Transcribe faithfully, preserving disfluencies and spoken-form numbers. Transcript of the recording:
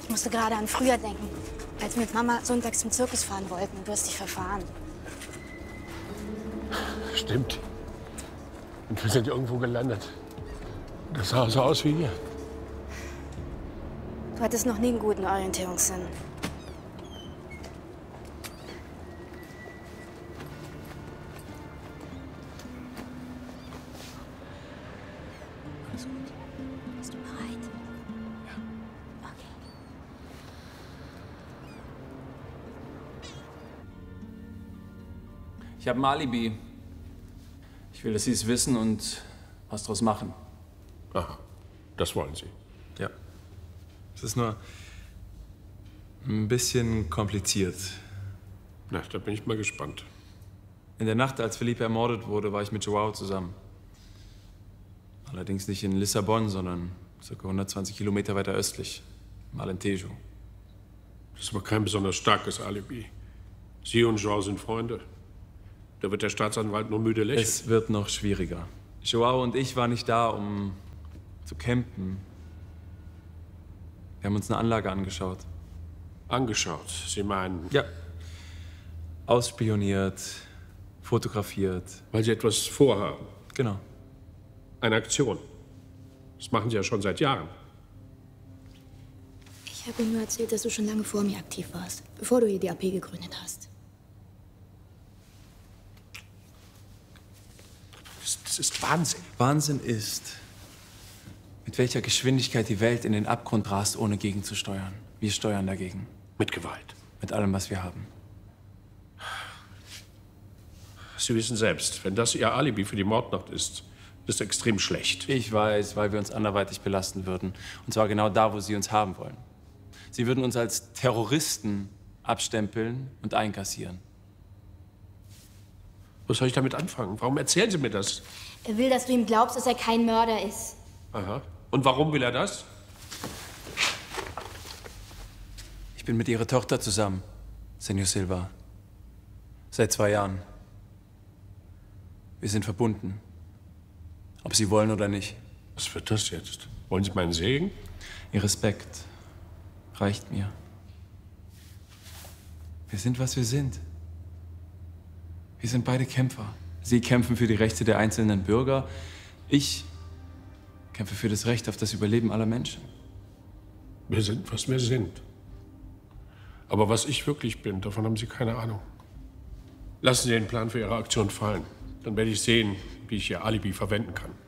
Ich musste gerade an früher denken, als wir mit Mama sonntags zum Zirkus fahren wollten und du hast dich verfahren. Stimmt. Und wir sind irgendwo gelandet. Das sah so aus wie hier. Du hattest noch nie einen guten Orientierungssinn. Alles gut. Bist du bereit? Ja. Okay. Ich habe ein Alibi. Ich will, dass Sie es wissen und was draus machen. Aha, das wollen Sie. Ja. Es ist nur ein bisschen kompliziert. Na, da bin ich mal gespannt. In der Nacht, als Felipe ermordet wurde, war ich mit Joao zusammen. Allerdings nicht in Lissabon, sondern ca. hundertzwanzig Kilometer weiter östlich, im Alentejo. Das war kein besonders starkes Alibi. Sie und Joao sind Freunde. Da wird der Staatsanwalt nur müde lächeln. Es wird noch schwieriger. Joao und ich waren nicht da, um zu campen. Wir haben uns eine Anlage angeschaut. Angeschaut? Sie meinen... Ja. Ausspioniert, fotografiert. Weil Sie etwas vorhaben? Genau. Eine Aktion. Das machen Sie ja schon seit Jahren. Ich habe ihm nur erzählt, dass du schon lange vor mir aktiv warst, bevor du hier die A P gegründet hast. Das ist Wahnsinn. Wahnsinn ist, mit welcher Geschwindigkeit die Welt in den Abgrund rast, ohne gegenzusteuern. Wir steuern dagegen. Mit Gewalt. Mit allem, was wir haben. Sie wissen selbst, wenn das Ihr Alibi für die Mordnacht ist, ist extrem schlecht. Ich weiß, weil wir uns anderweitig belasten würden. Und zwar genau da, wo Sie uns haben wollen. Sie würden uns als Terroristen abstempeln und einkassieren. Was soll ich damit anfangen? Warum erzählen Sie mir das? Er will, dass du ihm glaubst, dass er kein Mörder ist. Aha. Und warum will er das? Ich bin mit Ihrer Tochter zusammen, Senor Silva. Seit zwei Jahren. Wir sind verbunden. Ob Sie wollen oder nicht. Was wird das jetzt? Wollen Sie meinen Segen? Ihr Respekt reicht mir. Wir sind, was wir sind. Wir sind beide Kämpfer. Sie kämpfen für die Rechte der einzelnen Bürger. Ich kämpfe für das Recht auf das Überleben aller Menschen. Wir sind, was wir sind. Aber was ich wirklich bin, davon haben Sie keine Ahnung. Lassen Sie den Plan für Ihre Aktion fallen. Dann werde ich sehen, wie ich Ihr Alibi verwenden kann.